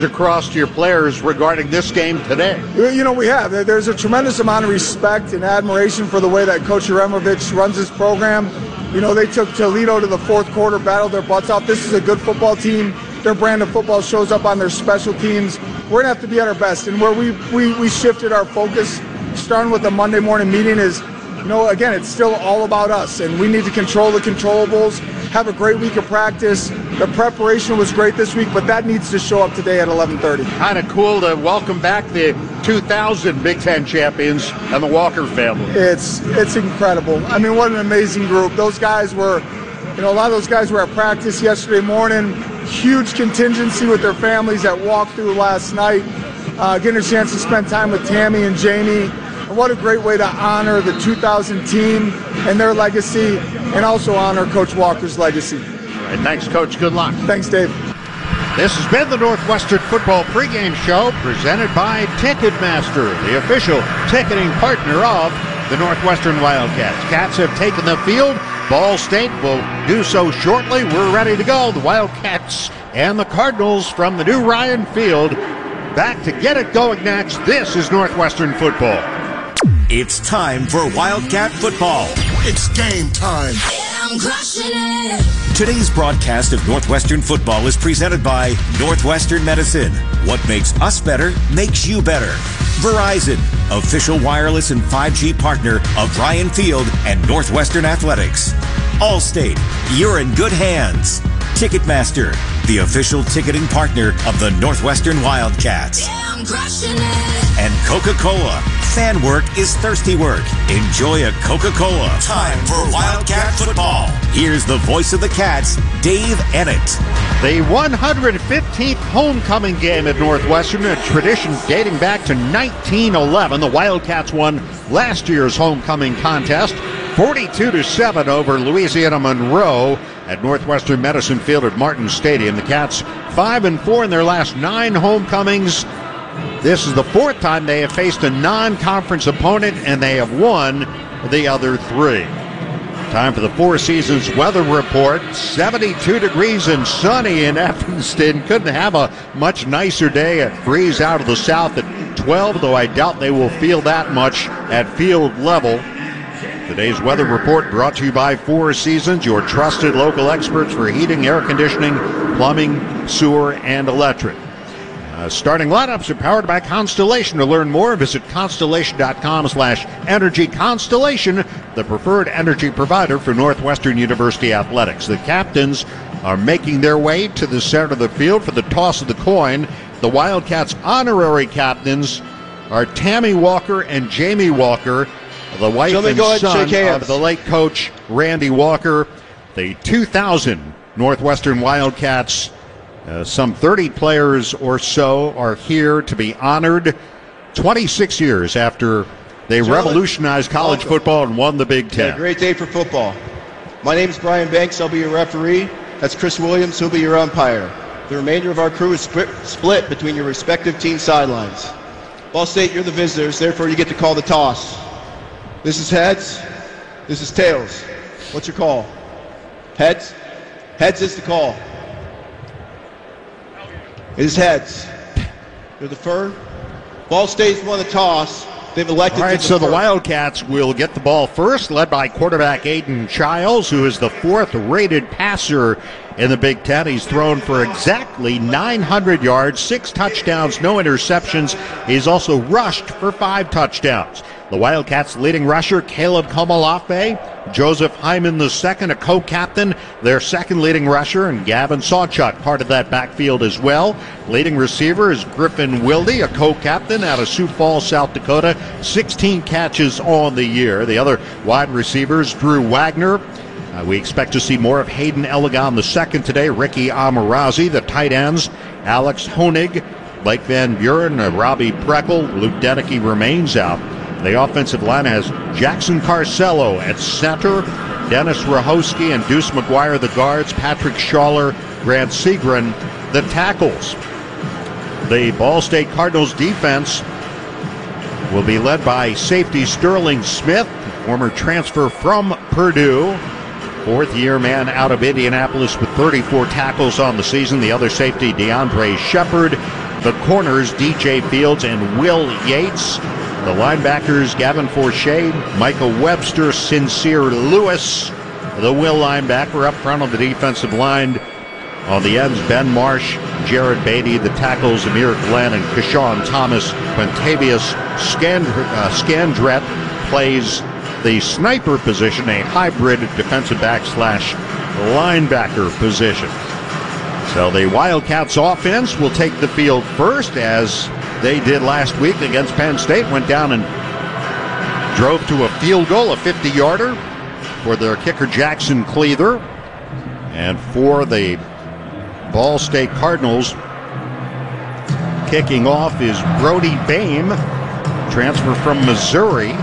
across to your players regarding this game today? You know, we have. There's a tremendous amount of respect and admiration for the way that Coach Yuremovich runs his program. You know, they took Toledo to the fourth quarter, battled their butts off. This is a good football team. Their brand of football shows up on their special teams. We're going to have to be at our best. And where we shifted our focus, starting with the Monday morning meeting, is, you know, again, it's still all about us. And we need to control the controllables, have a great week of practice. The preparation was great this week, but that needs to show up today at 11:30. Kind of cool to welcome back the 2000 Big Ten champions and the Walker family. It's incredible. I mean, what an amazing group. Those guys were, you know, a lot of those guys were at practice yesterday morning. Huge contingency with their families that walked through last night. Getting a chance to spend time with Tammy and Jamie. And what a great way to honor the 2000 team and their legacy, and also honor Coach Walker's legacy. All right, thanks, Coach. Good luck. Thanks, Dave. This has been the Northwestern Football Pregame Show presented by Ticketmaster, the official ticketing partner of the Northwestern Wildcats. Cats have taken the field. Ball State will do so shortly. We're ready to go. The Wildcats and the Cardinals from the new Ryan Field back to get it going next. This is Northwestern football. It's time for Wildcat football. It's game time. I'm crushing it. Today's broadcast of Northwestern football is presented by Northwestern Medicine. What makes us better makes you better. Verizon, official wireless and 5G partner of Ryan Field and Northwestern Athletics. Allstate, you're in good hands. Ticketmaster, the official ticketing partner of the Northwestern Wildcats. Yeah, I'm crushing it. And Coca-Cola, fan work is thirsty work. Enjoy a Coca-Cola. Time for Wildcat football. Here's the voice of the Cats, Dave Ennett. The 115th homecoming game at Northwestern, a tradition dating back to 1911. The Wildcats won last year's homecoming contest 42-7 over Louisiana Monroe at Northwestern Medicine Field at Martin Stadium. The Cats 5-4 in their last 9 homecomings. This is the 4th time they have faced a non-conference opponent, and they have won the other 3. Time for the Four Seasons weather report. 72 degrees and sunny in Evanston. Couldn't have a much nicer day. It breeze out of the south at 12, though I doubt they will feel that much at field level. Today's weather report brought to you by Four Seasons, your trusted local experts for heating, air conditioning, plumbing, sewer, and electric. Starting lineups are powered by Constellation. To learn more, visit constellation.com/energy. Constellation, the preferred energy provider for Northwestern University athletics. The captains are making their way to the center of the field for the toss of the coin. The Wildcats' honorary captains are Tammy Walker and Jamie Walker, the wife and son of the late coach Randy Walker. The 2000 Northwestern Wildcats, some 30 players or so are here to be honored 26 years after they revolutionized college football and won the Big Ten. Yeah, great day for football. My name is Brian Banks. I'll be your referee. That's Chris Williams. He'll be your umpire. The remainder of our crew is split between your respective team sidelines. Ball State, you're the visitors. Therefore, you get to call the toss. This is heads. This is tails. What's your call? Heads? Heads is the call. It is heads. They're the fur. Ball State's won the toss. They've elected. All right, so the Wildcats will get the ball first, led by quarterback Aiden Childs, who is the 4th rated passer in the Big Ten. He's thrown for exactly 900 yards, 6 touchdowns, no interceptions. He's also rushed for 5 touchdowns. The Wildcats' leading rusher, Caleb Komalafe, Joseph Hyman II, a co-captain, their second leading rusher, and Gavin Sawchuk, part of that backfield as well. Leading receiver is Griffin Wilde, a co-captain out of Sioux Falls, South Dakota, 16 catches on the year. The other wide receivers, Drew Wagner. We expect to see more of Hayden Elegon II today, Ricky Amarazi. The tight ends, Alex Honig, Blake Van Buren, Robbie Preckle, Luke Deneke remains out. The offensive line has Jackson Carcello at center, Dennis Rahowski and Deuce McGuire the guards, Patrick Schaller, Grant Segrin the tackles. The Ball State Cardinals defense will be led by safety Sterling Smith, former transfer from Purdue. 4th-year man out of Indianapolis with 34 tackles on the season. The other safety, DeAndre Shepard. The corners, DJ Fields and Will Yates. The linebackers, Gavin Forshade, Michael Webster, Sincere Lewis. The Will linebacker up front on the defensive line. On the ends, Ben Marsh, Jared Beatty. The tackles, Amir Glenn and Keshawn Thomas. Quintavious Scandrett plays the sniper position, a hybrid defensive back / linebacker position. So the Wildcats offense will take the field first, as they did last week against Penn State. Went down and drove to a field goal, a 50-yarder for their kicker Jackson Cleather. And for the Ball State Cardinals, kicking off is Brody Boehm, transfer from Missouri.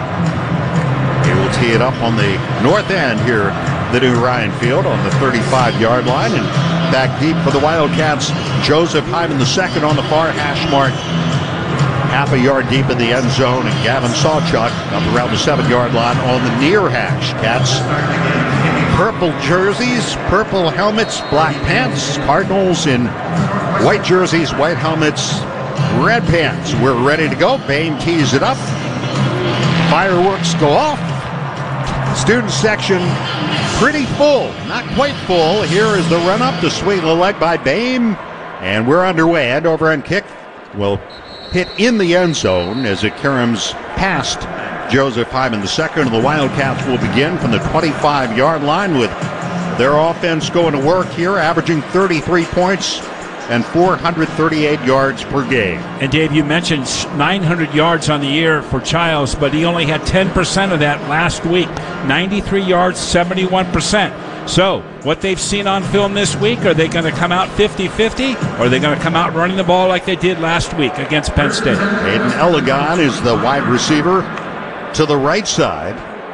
He will tee it up on the north end here, the new Ryan Field, on the 35-yard line. And back deep for the Wildcats, Joseph Hyman II on the far hash mark, half a yard deep in the end zone, and Gavin Sawchuk up around the 7-yard line on the near hash. Cats, purple jerseys, purple helmets, black pants. Cardinals in white jerseys, white helmets, red pants. We're ready to go. Boehm tees it up. Fireworks go off. Student section pretty full, not quite full. Here is the run-up, the sweep of the leg by Boehm, and we're underway. End over end kick will hit in the end zone as it caroms past Joseph Hyman II. The Wildcats will begin from the 25-yard line with their offense going to work here, averaging 33 points and 438 yards per game. And Dave, you mentioned 900 yards on the year for Childs, but he only had 10% of that last week. 93 yards, 71%. So what they've seen on film this week, are they going to come out 50-50, or are they going to come out running the ball like they did last week against Penn State? Aiden Elegant is the wide receiver to the right side.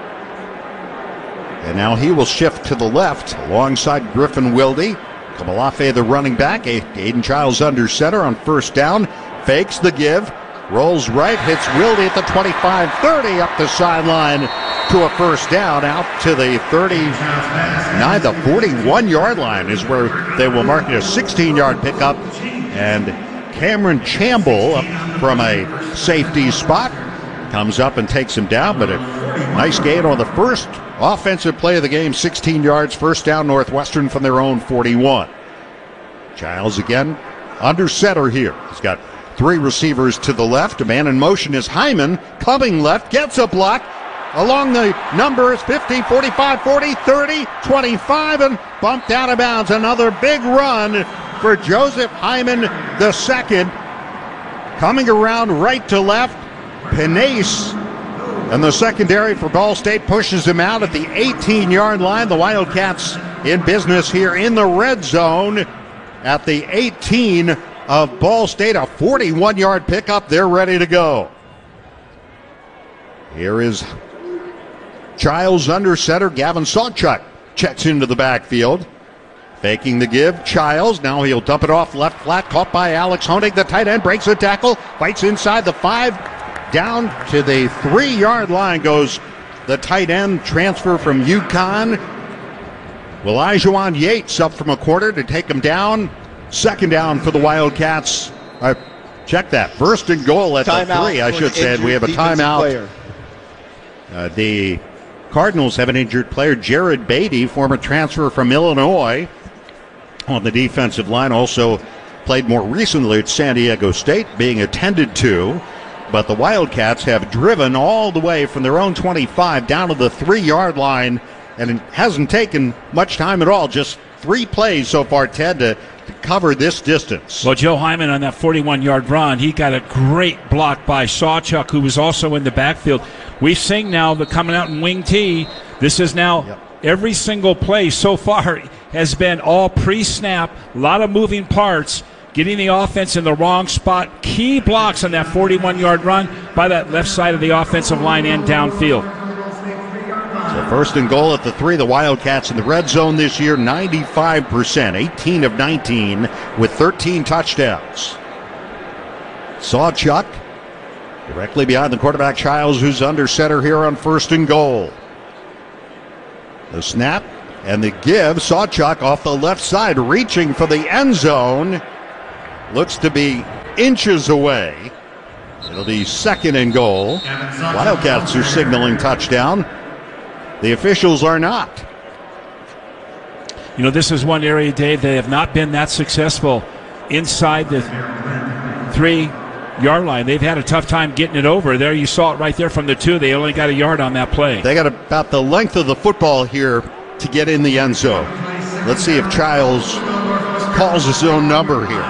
And now he will shift to the left alongside Griffin Wilde. Kamalafe, the running back. Aiden Childs under center on first down. Fakes the give. Rolls right. Hits Wilde at the 25-30 up the sideline to a first down. Out to the 39, the 41-yard line is where they will mark it a 16-yard pickup. And Cameron Chamble up from a safety spot comes up and takes him down. But a nice gain on the first offensive play of the game, 16 yards, first down Northwestern from their own 41. Childs again under center here. He's got three receivers to the left. A man in motion is Hyman, coming left, gets a block along the numbers 50, 45, 40, 30, 25, and bumped out of bounds. Another big run for Joseph Hyman II. Coming around right to left, Penace, and the secondary for Ball State pushes him out at the 18-yard line. The Wildcats in business here in the red zone at the 18 of Ball State. A 41-yard pickup. They're ready to go. Here is Childs under center. Gavin Sawchuk checks into the backfield. Faking the give. Childs. Now he'll dump it off left flat. Caught by Alex Honig. The tight end breaks the tackle. Fights inside the 5. Down to the 3-yard line goes the tight end, transfer from UConn. Elijah Yates up from a quarter to take him down. Second down for the Wildcats. Check that. First and goal at the 3, I should say. We have a timeout. The Cardinals have an injured player, Jared Beatty, former transfer from Illinois, on the defensive line. Also played more recently at San Diego State, being attended to. But the Wildcats have driven all the way from their own 25 down to the 3-yard line, and it hasn't taken much time at all. Just 3 plays so far, Ted, to cover this distance. Well, Joe Hyman on that 41-yard run, he got a great block by Sawchuk, who was also in the backfield. We sing now the coming out in wing T. This is now every single play so far has been all pre-snap, a lot of moving parts, getting the offense in the wrong spot. Key blocks on that 41-yard run by that left side of the offensive line and downfield. So first and goal at the 3. The Wildcats in the red zone this year, 95%, 18 of 19 with 13 touchdowns. Sawchuk directly behind the quarterback, Childs, who's under center here on first and goal. The snap and the give. Sawchuk off the left side, reaching for the end zone. looks to be inches away. It'll be 2nd and goal. Wildcats are signaling touchdown. The officials are not. You know, this is one area, Dave, they have not been that successful inside the 3-yard line. They've had a tough time getting it over. There, you saw it right there from the 2. They only got a yard on that play. They got about the length of the football here to get in the end zone. Let's see if Childs calls his own number here.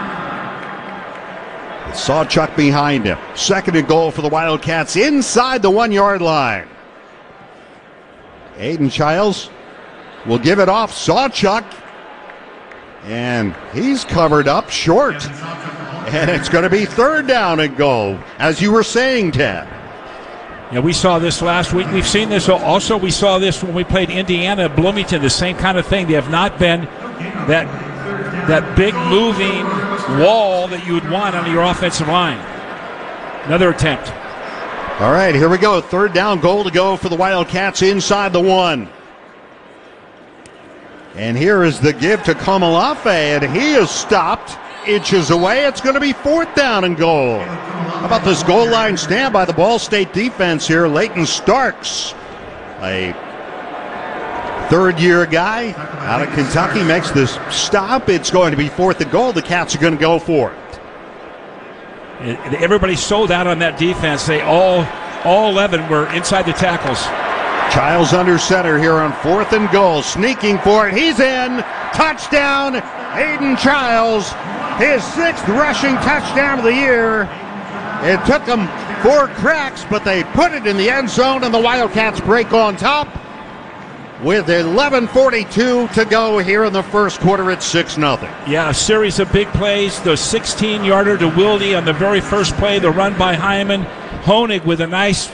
Sawchuk behind him. 2nd and goal for the Wildcats inside the 1-yard line. Aiden Childs will give it off. Sawchuk. And he's covered up short. And it's going to be 3rd down and goal, as you were saying, Ted. Yeah, we saw this last week. We've seen this. Also, we saw this when we played Indiana at Bloomington, the same kind of thing. They have not been that big moving wall that you would want on your offensive line. Another attempt. All right, here we go. 3rd down, goal to go for the Wildcats inside the 1. And here is the give to Komalafe, and he is stopped inches away. It's going to be 4th down and goal. How about this goal line stand by the Ball State defense here? Leighton Starks, a 3rd-year guy out of Kentucky, makes this stop. It's going to be 4th and goal. The Cats are going to go for it. Everybody sold out on that defense. They all 11 were inside the tackles. Childs under center here on 4th and goal. Sneaking for it. He's in. Touchdown, Aiden Childs. His 6th rushing touchdown of the year. It took him 4 cracks, but they put it in the end zone, and the Wildcats break on top with 11:42 to go here in the first quarter. It's 6-0. Yeah, a series of big plays. The 16-yarder to Wilde on the very first play, the run by Hyman. Honig with a nice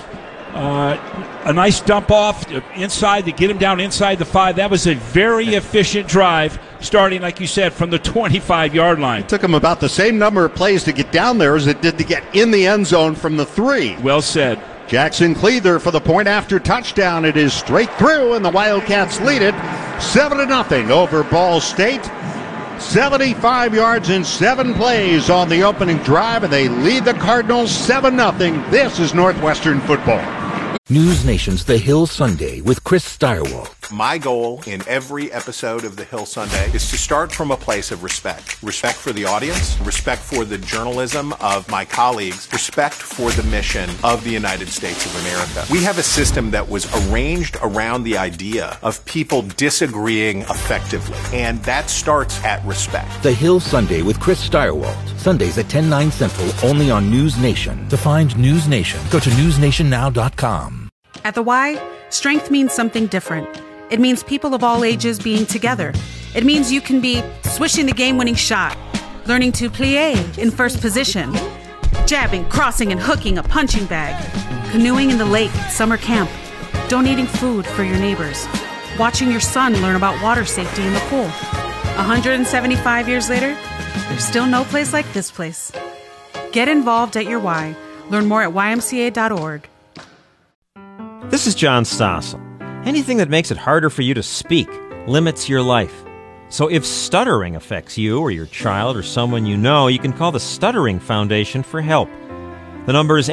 dump off inside to get him down inside the 5. That was a very efficient drive, starting, like you said, from the 25-yard line. It took him about the same number of plays to get down there as it did to get in the end zone from the 3. Well said. Jackson Cleather for the point after touchdown. It is straight through, and the Wildcats lead it 7-0 over Ball State. 75 yards in 7 plays on the opening drive, and they lead the Cardinals 7-0. This is Northwestern football. News Nation's The Hill Sunday with Chris Steigerwald. My goal in every episode of The Hill Sunday is to start from a place of respect. Respect for the audience, respect for the journalism of my colleagues, respect for the mission of the United States of America. We have a system that was arranged around the idea of people disagreeing effectively, and that starts at respect. The Hill Sunday with Chris Steigerwald. Sundays at 10, 9 Central, only on News Nation. To find News Nation, go to newsnationnow.com. At the Y, strength means something different. It means people of all ages being together. It means you can be swishing the game-winning shot, learning to plie in first position, jabbing, crossing, and hooking a punching bag, canoeing in the lake at summer camp, donating food for your neighbors, watching your son learn about water safety in the pool. 175 years later, there's still no place like this place. Get involved at your Y. Learn more at ymca.org. This is John Stossel. Anything that makes it harder for you to speak limits your life. So if stuttering affects you or your child or someone you know, you can call the Stuttering Foundation for help. The number is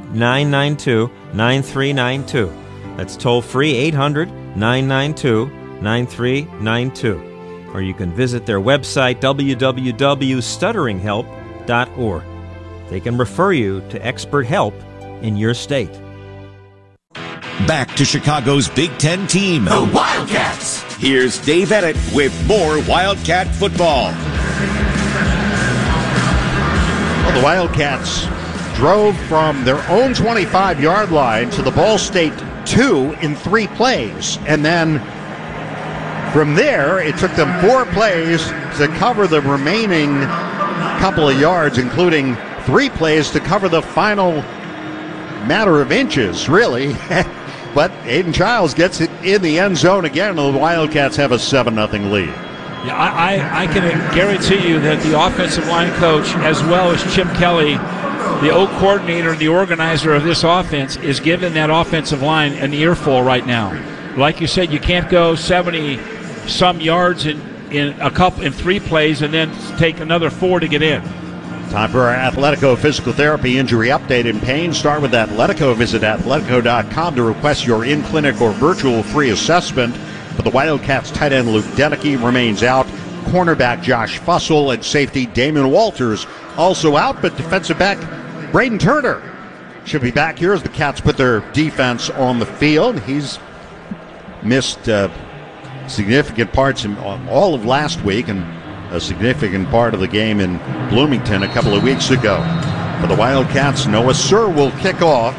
800-992-9392. That's toll-free 800-992-9392. Or you can visit their website, www.stutteringhelp.org. They can refer you to expert help in your state. Back to Chicago's Big Ten team, The Wildcats. Here's Dave Ennett with more Wildcat football. Well, the Wildcats drove from their own 25-yard line to the Ball State 2 in 3 plays. And then from there, it took them 4 plays to cover the remaining couple of yards, including 3 plays to cover the final matter of inches, really. But Aiden Childs gets it in the end zone again, and the Wildcats have a 7-0 lead. Yeah, I can guarantee you that the offensive line coach, as well as Chip Kelly, the O coordinator and the organizer of this offense, is giving that offensive line an earful right now. Like you said, you can't go 70-some yards in 3 plays and then take another 4 to get in. Time for our Athletico Physical Therapy Injury Update and Pain. Start with Athletico. Visit Athletico.com to request your in-clinic or virtual free assessment. For the Wildcats, tight end Luke Deneke remains out. Cornerback Josh Fussell and safety Damon Walters also out, but defensive back Braden Turner should be back here as the Cats put their defense on the field. He's missed significant parts in all of last week and a significant part of the game in Bloomington a couple of weeks ago. For the Wildcats, Noah Sir will kick off.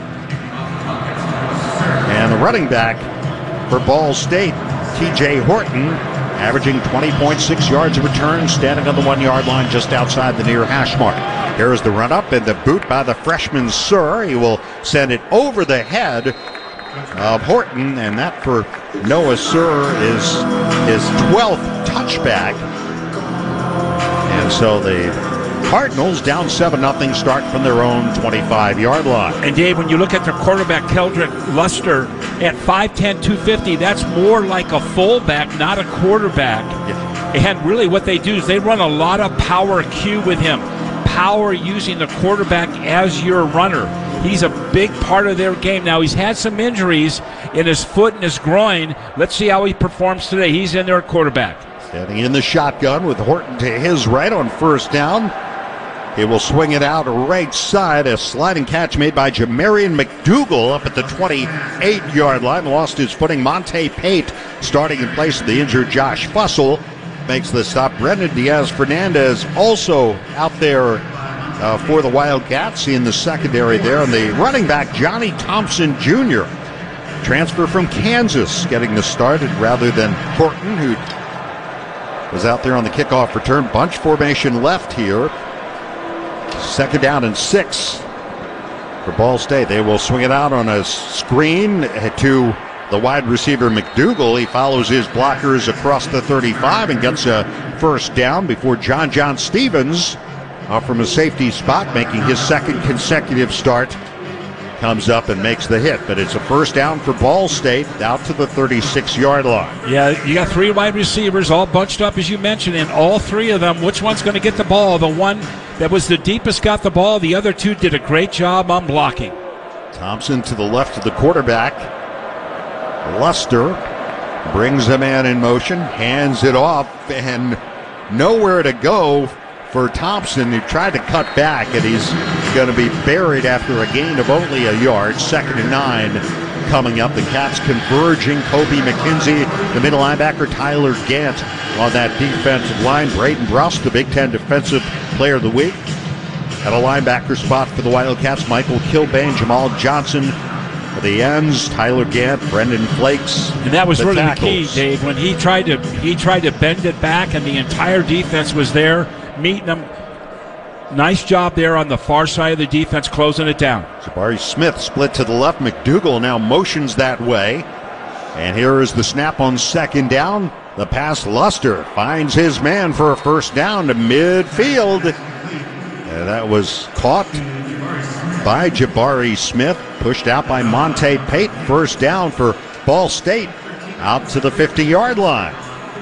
And the running back for Ball State, TJ Horton, averaging 20.6 yards of return, standing on the 1-yard line just outside the near hash mark. Here is the run-up and the boot by the freshman Sir. He will send it over the head of Horton, and that for Noah Sir is his 12th touchback. And so the Cardinals down 7-0, start from their own 25-yard line. And Dave, when you look at their quarterback, Keldrick Luster, at 5'10", 250, that's more like a fullback, not a quarterback. Yeah. And really what they do is they run a lot of power Q with him. Power using the quarterback as your runner. He's a big part of their game. Now, he's had some injuries in his foot and his groin. Let's see how he performs today. He's in there at quarterback. Standing in the shotgun with Horton to his right on first down. He will swing it out right side. A sliding catch made by Jamarian McDougal up at the 28-yard line. Lost his footing. Monte Pate starting in place of the injured Josh Fussell makes the stop. Brendan Diaz-Fernandez also out there for the Wildcats in the secondary there. And the running back, Johnny Thompson Jr., transfer from Kansas, getting the start rather than Horton, who was out there on the kickoff return. Bunch formation left here. 2nd down and 6 for Ball State. They will swing it out on a screen to the wide receiver McDougal. He follows his blockers across the 35 and gets a first down before John Stevens from a safety spot, making his 2nd consecutive start, comes up and makes the hit. But it's a first down for Ball State out to the 36-yard line. Yeah, you got 3 wide receivers all bunched up, as you mentioned, and all 3 of them, which one's going to get the ball? The one that was the deepest got the ball. The other 2 did a great job on blocking. Thompson to the left of the quarterback. Luster brings the man in motion, hands it off, and nowhere to go for Thompson, who tried to cut back, and he's going to be buried after a gain of only a yard. 2nd and 9 coming up. The Cats converging. Kobe McKenzie, the middle linebacker, Tyler Gant on that defensive line. Braden Brust, the Big Ten Defensive Player of the Week. At a linebacker spot for the Wildcats, Michael Kilbane, Jamal Johnson for the ends, Tyler Gant, Brendan Flakes. And that was really tackles. the key, Dave, when he tried to bend it back, and the entire defense was there meeting him. Nice job there on the far side of the defense, closing it down. Jabari Smith split to the left. McDougal now motions that way. And here is the snap on 2nd down. The pass, Luster finds his man for a first down to midfield. And that was caught by Jabari Smith, pushed out by Monte Pate. First down for Ball State, out to the 50-yard line.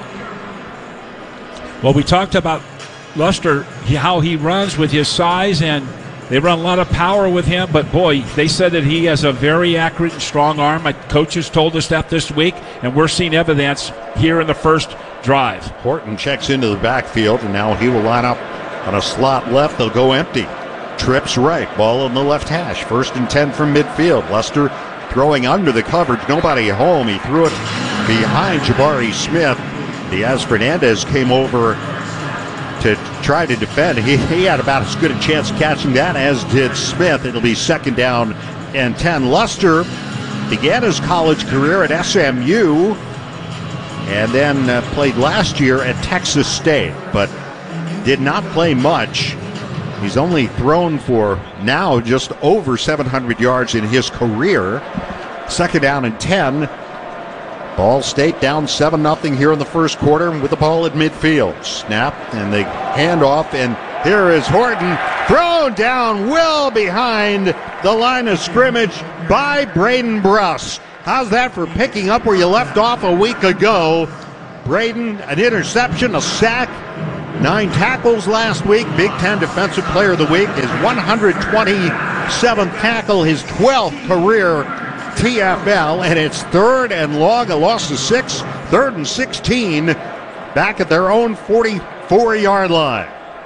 Well, we talked about Luster, how he runs with his size, and they run a lot of power with him, but boy, they said that he has a very accurate and strong arm. My coaches told us that this week, and we're seeing evidence here in the first drive. Horton checks into the backfield, and now he will line up on a slot left. They'll go empty. Trips right, ball on the left hash. 1st and 10 from midfield. Luster throwing under the coverage, nobody home. He threw it behind Jabari Smith. Diaz-Fernandez came over to try to defend. He had about as good a chance catching that as did Smith. It'll be 2nd down and 10. Luster began his college career at SMU and then played last year at Texas State, but did not play much. He's only thrown for now just over 700 yards in his career. 2nd down and 10. Ball State down 7-0 here in the first quarter with the ball at midfield. Snap and the handoff, and here is Horton, thrown down well behind the line of scrimmage by Braden Brust. How's that for picking up where you left off a week ago? Braden, an interception, a sack. 9 tackles last week. Big Ten Defensive Player of the Week. His 127th tackle, his 12th career TFL, and it's 3rd and long, a loss of 6, 3rd and 16, back at their own 44-yard line.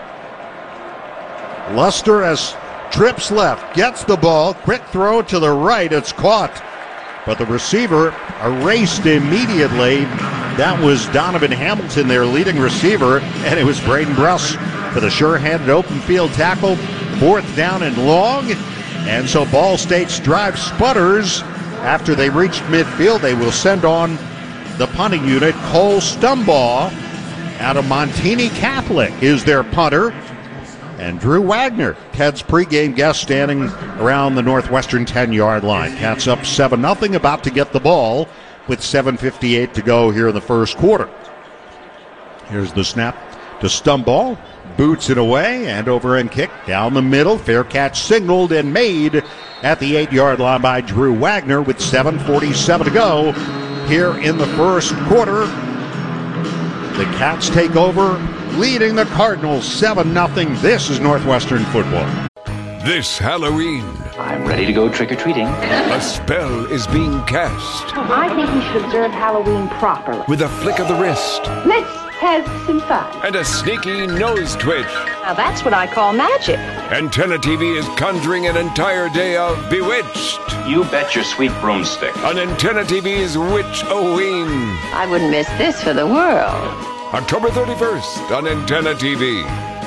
Luster has trips left, gets the ball, quick throw to the right, it's caught, but the receiver erased immediately. That was Donovan Hamilton, their leading receiver, and it was Braden Bruss for the sure-handed open field tackle, 4th down and long, and so Ball State's drive sputters. After they reached midfield, they will send on the punting unit. Cole Stumbaugh out of Montini Catholic is their punter. And Drew Wagner, Ted's pregame guest, standing around the Northwestern 10-yard line. Cats up 7-0, about to get the ball with 7:58 to go here in the first quarter. Here's the snap to Stumbaugh. Boots it away, and over and kick down the middle. Fair catch signaled and made at the 8-yard line by Drew Wagner with 7:47 to go here in the first quarter. The Cats take over, leading the Cardinals 7-0. This is Northwestern football. This Halloween, I'm ready to go trick-or-treating. a spell is being cast I think we should observe Halloween properly. with a flick of the wrist Let's have some fun. and a sneaky nose twitch. Now that's what I call magic. Antenna TV is conjuring an entire day of Bewitched You bet your sweet broomstick. on Antenna TV's Witch-O-Ween. I wouldn't miss this for the world. October 31st on Antenna TV.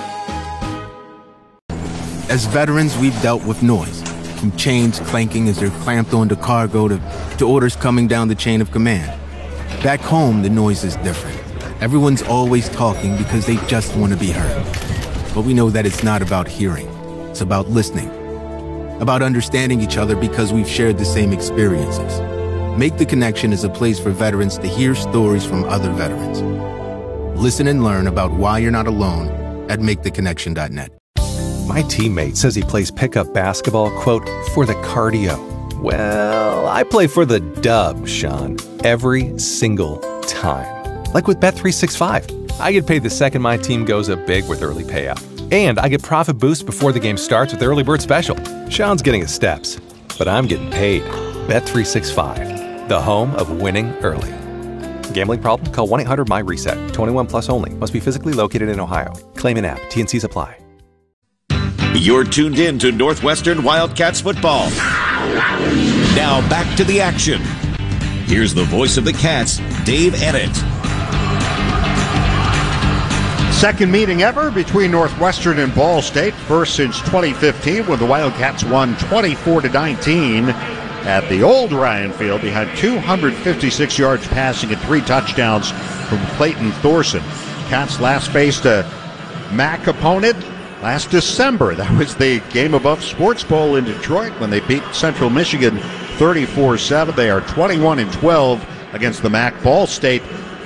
As veterans, we've dealt with noise, from chains clanking as they're clamped onto cargo to orders coming down the chain of command. Back home, the noise is different. Everyone's always talking because they just want to be heard. But we know that it's not about hearing. It's about listening. About understanding each other because we've shared the same experiences. Make the Connection is a place for veterans to hear stories from other veterans. Listen and learn about why you're not alone at maketheconnection.net. My teammate says he plays pickup basketball, quote, for the cardio. Well, I play for the dub, Sean, every single time. Like with Bet365. I get paid the second my team goes up big with early payout. And I get profit boost before the game starts with Early Bird Special. Sean's getting his steps, but I'm getting paid. Bet365, the home of winning early. Gambling problem? Call 1-800-MY-RESET. 21 plus only. Must be physically located in Ohio. Claim in app. T&Cs apply. You're tuned in to Northwestern Wildcats football. Now back to the action. Here's the voice of the Cats, Dave Ennett. Second meeting ever between Northwestern and Ball State. First since 2015 when the Wildcats won 24-19 at the old Ryan Field behind 256 yards passing and 3 touchdowns from Clayton Thorson. Cats last faced a MAC opponent last December. That was the game above Sports Bowl in Detroit when they beat Central Michigan 34-7. They are 21-12 against the MAC. Ball State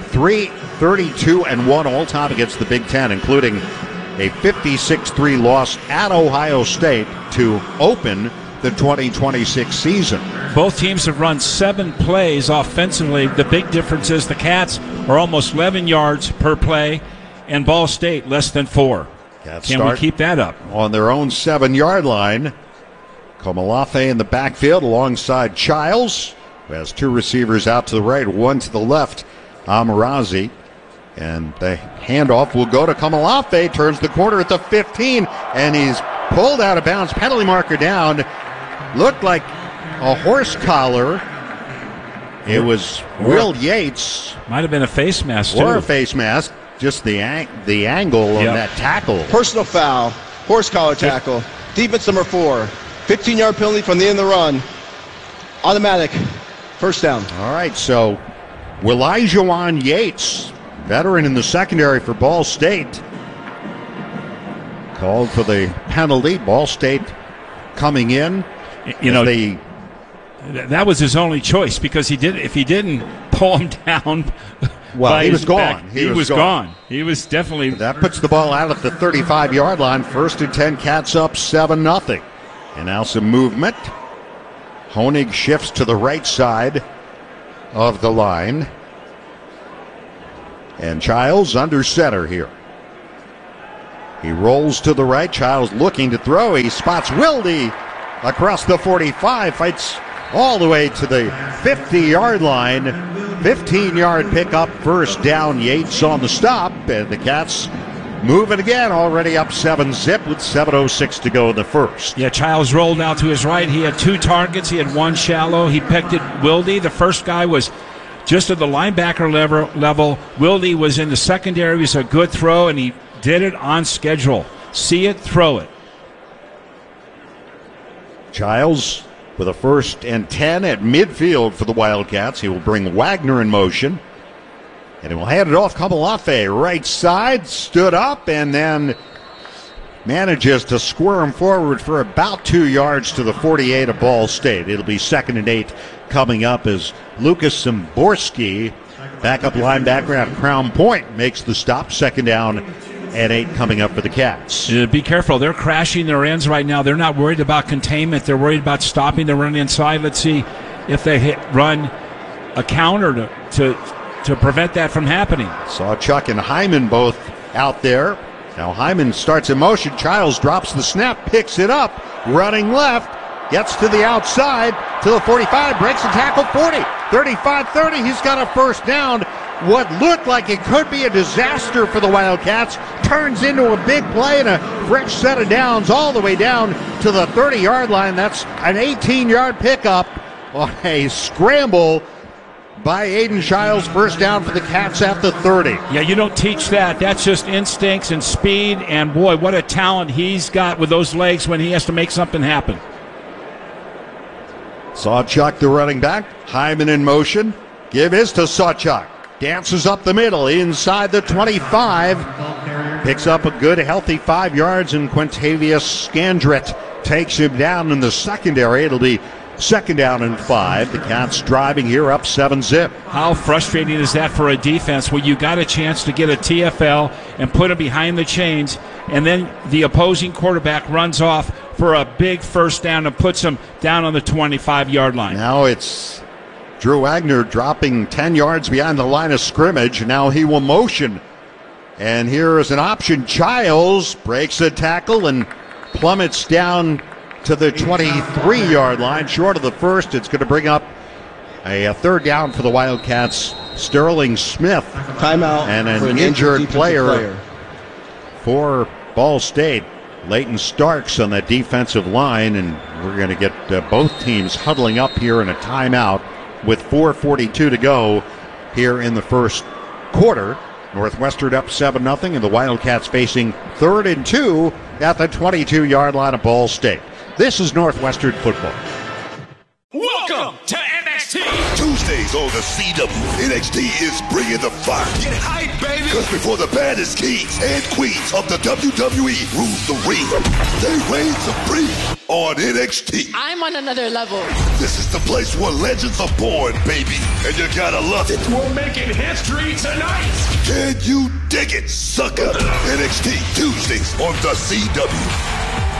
32-1 all time against the Big Ten, including a 56-3 loss at Ohio State to open the 2026 season. Both teams have run 7 plays offensively. The big difference is the Cats are almost 11 yards per play, and Ball State less than 4. Can we keep that up? On their own 7-yard line. Komalafe in the backfield alongside Childs, who has 2 receivers out to the right, 1 to the left, Amarazi. And the handoff will go to Komalafe, turns the corner at the 15, and he's pulled out of bounds. Penalty marker down. Looked like a horse collar. It was Will Yates. Might have been a face mask, too. Or a face mask. Just the angle of that tackle. Personal foul, horse collar tackle, defense number 4, 15-yard penalty from the end of the run, automatic, first down. All right, so Elijah Yates, veteran in the secondary for Ball State, called for the penalty. Ball State coming in. You know, that was his only choice because if he didn't pull him down. Well, he was gone. He was gone. He was definitely. That puts the ball out at the 35-yard line. 1st and 10, Cats up 7-0. And now some movement. Honig shifts to the right side of the line. And Childs under center here. He rolls to the right. Childs looking to throw. He spots Wilde across the 45. Fights all the way to the 50-yard line. 15-yard pickup, first down. Yates on the stop, and the Cats moving again, already up 7-zip with 7:06 to go in the first. Yeah, Childs rolled out to his right. He had 2 targets. He had 1 shallow. He picked it Wilde. The first guy was just at the linebacker level. Wilde was in the secondary. It was a good throw, and he did it on schedule. See it, throw it. Childs with a 1st and 10 at midfield for the Wildcats. He will bring Wagner in motion. And he will hand it off. Kamalafe, right side, stood up, and then manages to squirm forward for about 2 yards to the 48 of Ball State. It'll be 2nd and 8 coming up as Lucas Szymborski, backup linebacker at Crown Point, makes the stop. 2nd down and 8 coming up for the Cats. Be careful. They're crashing their ends right now. They're not worried about containment. They're worried about stopping the run inside. Let's see if they run a counter to prevent that from happening. Saw Chuck and Hyman both out there. Now Hyman starts in motion. Childs drops the snap, picks it up, running left, gets to the outside, to the 45, breaks the tackle, 40, 35, 30. He's got a first down. What looked like it could be a disaster for the Wildcats turns into a big play and a fresh set of downs all the way down to the 30-yard line. That's an 18-yard pickup on a scramble by Aiden Childs. First down for the Cats at the 30. Yeah, you don't teach that. That's just instincts and speed, and boy, what a talent he's got with those legs when he has to make something happen. Sawchuk, the running back. Hyman in motion. Give his to Sawchuk. Dances up the middle inside the 25. Picks up a good, healthy 5 yards, and Quintavious Scandrett takes him down in the secondary. It'll be 2nd down and 5. The Cats driving here up 7-zip. How frustrating is that for a defense where you got a chance to get a TFL and put him behind the chains, and then the opposing quarterback runs off for a big first down and puts him down on the 25-yard line. Now it's Drew Wagner dropping 10 yards behind the line of scrimmage. Now he will motion. And here is an option. Childs breaks a tackle and plummets down to the 23-yard line, short of the first. It's going to bring up a 3rd down for the Wildcats. Sterling Smith, timeout, and an injured player for Ball State. Leighton Starks on that defensive line, and we're going to get both teams huddling up here in a timeout with 4:42 to go here in the first quarter. Northwestern up 7-0, and the Wildcats facing 3rd and 2 at the 22-yard line of Ball State. This is Northwestern football. Welcome to NXT. Tuesdays on the CW. NXT is bringing the fire. Get hype, baby. Because before the baddest kings and queens of the WWE rules the ring, they reign supreme on NXT. I'm on another level. This is the place where legends are born, baby. And you gotta love it. We're making history tonight. Can you dig it, sucker? NXT Tuesdays on the CW.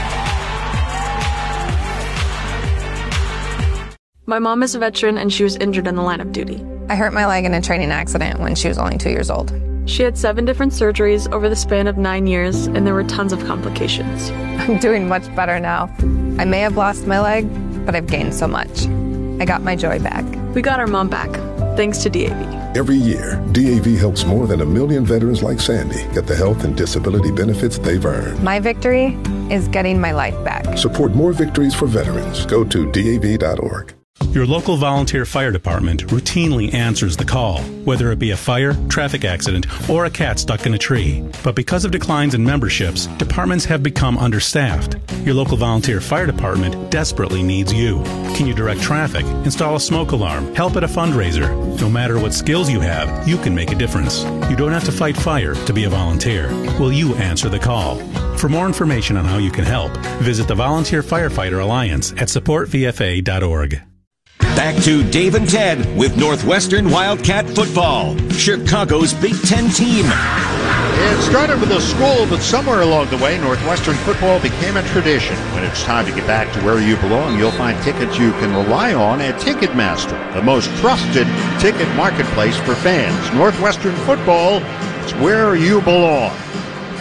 My mom is a veteran and she was injured in the line of duty. I hurt my leg in a training accident when she was only 2 years old. She had 7 different surgeries over the span of 9 years, and there were tons of complications. I'm doing much better now. I may have lost my leg, but I've gained so much. I got my joy back. We got our mom back, thanks to DAV. Every year, DAV helps more than 1 million veterans like Sandy get the health and disability benefits they've earned. My victory is getting my life back. Support more victories for veterans. Go to DAV.org. Your local volunteer fire department routinely answers the call, whether it be a fire, traffic accident, or a cat stuck in a tree. But because of declines in memberships, departments have become understaffed. Your local volunteer fire department desperately needs you. Can you direct traffic, install a smoke alarm, help at a fundraiser? No matter what skills you have, you can make a difference. You don't have to fight fire to be a volunteer. Will you answer the call? For more information on how you can help, visit the Volunteer Firefighter Alliance at supportvfa.org. Back to Dave and Ted with Northwestern Wildcat football, Chicago's Big Ten team. It started with a school, but somewhere along the way, Northwestern football became a tradition. When it's time to get back to where you belong, you'll find tickets you can rely on at Ticketmaster, the most trusted ticket marketplace for fans. Northwestern football is where you belong.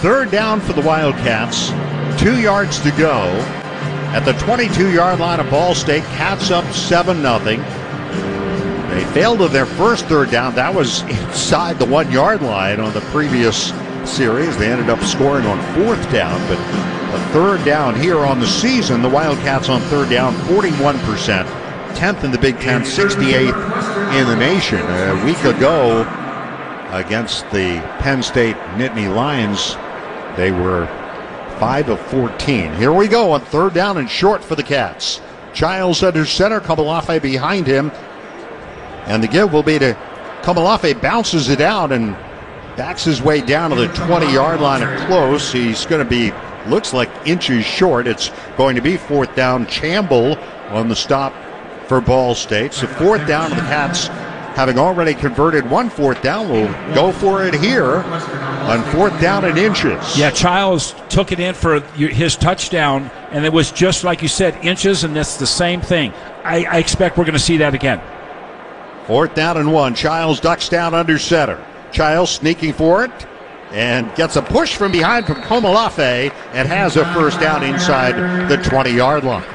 third down for the Wildcats. 2 yards to go. At the 22-yard line of Ball State, Cats up 7-0. They failed on their first third down. That was inside the 1-yard line on the previous series. They ended up scoring on fourth down, but a third down here on the season, the Wildcats on third down, 41%. 10th in the Big Ten, 68th in the nation. A week ago, against the Penn State Nittany Lions, they were 5 of 14. Here we go on third down and short for the Cats. Childs under center, Kamalafe behind him. And the give will be to Kamalafe, bounces it out and backs his way down to the 20-yard line and close. He's going to be, looks like inches short. It's going to be fourth down. Chamble on the stop for Ball State. So fourth down, the Cats, having already converted one fourth down, will go for it here on fourth down and inches. Yeah, Childs took it in for his touchdown, and it was just like you said, inches, and that's the same thing. I expect we're going to see that again. Fourth down and 1. Childs ducks down under center. Childs sneaking for it and gets a push from behind from Komalafe and has a first down inside the 20-yard line.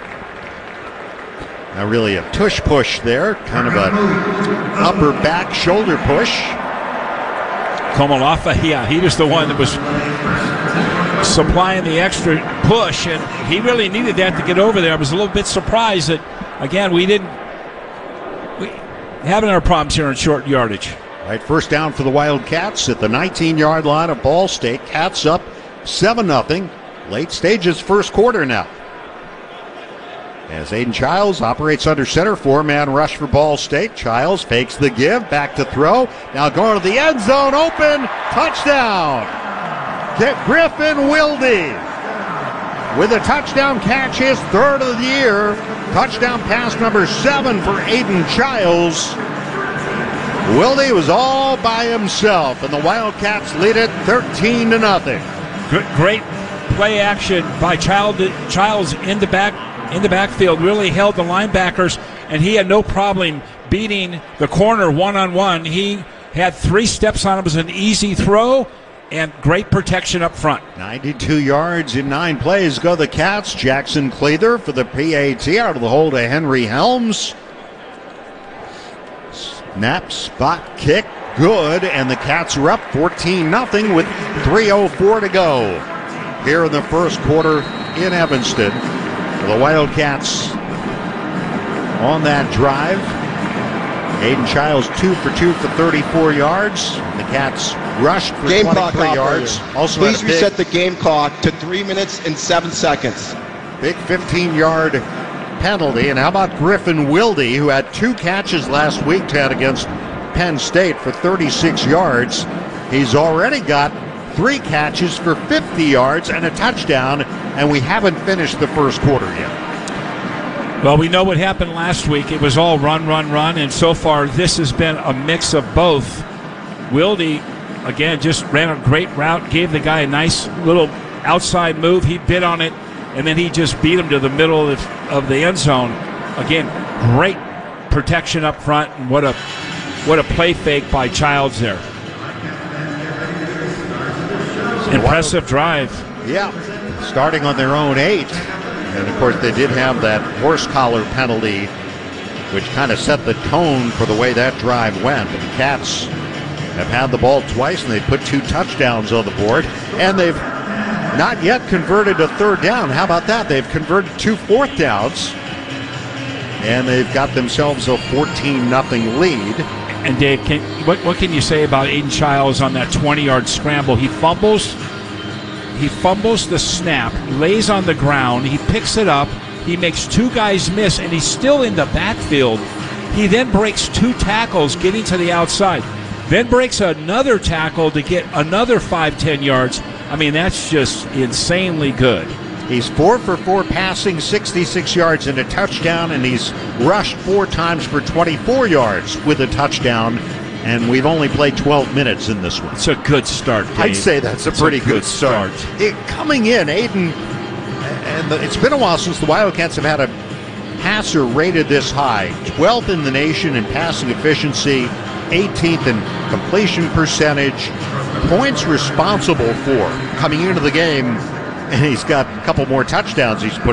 Now really a tush push there, kind of an upper back shoulder push. Komalafe, yeah, he was the one that was supplying the extra push, and he really needed that to get over there. I was a little bit surprised that, again, we having our problems here in short yardage. Right, first down for the Wildcats at the 19-yard line of Ball State. Cats up 7-0. Late stages first quarter now. As Aiden Childs operates under center, 4-man rush for Ball State. Childs fakes the give, back to throw. Now going to the end zone, open, touchdown. Griffin Wilde with a touchdown catch, his third of the year. Touchdown pass number 7 for Aiden Childs. Wilde was all by himself, and the Wildcats lead it 13-0. Great play action by Childs in the backfield, really held the linebackers, and he had no problem beating the corner one-on-one. He had 3 steps on him. It was an easy throw and great protection up front. 92 yards in 9 plays go the Cats. Jackson Cleather for the PAT out of the hole to Henry Helms. Snap, spot, kick, good, and the Cats are up 14-0 with 3:04 to go here in the first quarter in Evanston. The Wildcats on that drive. Aiden Childs 2 for 2 for 34 yards. The Cats rushed for 23 yards. Also please reset the game clock to 3 minutes and 7 seconds. Big 15-yard penalty. And how about Griffin Wilde, who had 2 catches last week, Ted, against Penn State for 36 yards. He's already got 3 catches for 50 yards and a touchdown, and we haven't finished the first quarter yet. Well, we know what happened last week. It was all run, and so far this has been a mix of both. Wilde, again, just ran a great route, gave the guy a nice little outside move. He bit on it, and then he just beat him to the middle of the end zone. Again, great protection up front, and what a play fake by Childs there. Impressive drive. Yeah, starting on their own 8. And, of course, they did have that horse collar penalty, which kind of set the tone for the way that drive went. But the Cats have had the ball twice, and they put 2 touchdowns on the board. And they've not yet converted a third down. How about that? They've converted 2 fourth downs, and they've got themselves a 14-0 lead. And, Dave, what can you say about Aiden Childs on that 20-yard scramble? He fumbles the snap, lays on the ground, he picks it up, he makes 2 guys miss, and he's still in the backfield. He then breaks 2 tackles getting to the outside, then breaks another tackle to get another 5-10 yards. I mean, that's just insanely good. He's 4 for 4 passing, 66 yards and a touchdown, and he's rushed 4 times for 24 yards with a touchdown. And we've only played 12 minutes in this one. It's a good start, Dave. I'd say that's a pretty good start. Coming in, Aiden, and it's been a while since the Wildcats have had a passer rated this high. 12th in the nation in passing efficiency, 18th in completion percentage, points responsible for coming into the game, and he's got a couple more touchdowns he's put